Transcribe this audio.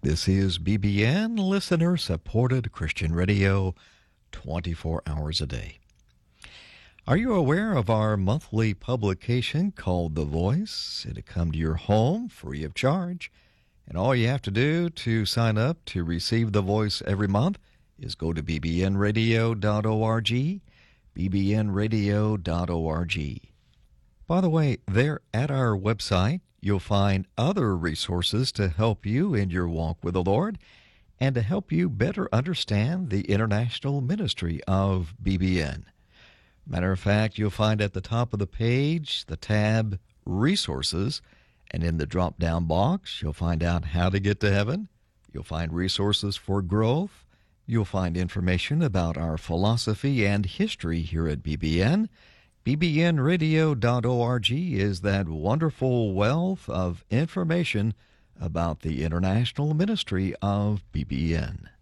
This is BBN, listener-supported Christian radio, 24 hours a day. Are you aware of our monthly publication called The Voice? It'll come to your home free of charge. And all you have to do to sign up to receive The Voice every month is go to bbnradio.org, bbnradio.org. By the way, there at our website, you'll find other resources to help you in your walk with the Lord and to help you better understand the international ministry of BBN. Matter of fact, you'll find at the top of the page the tab Resources, and in the drop-down box, you'll find out how to get to heaven. You'll find resources for growth. You'll find information about our philosophy and history here at BBN. bbnradio.org is that wonderful wealth of information about the international ministry of BBN.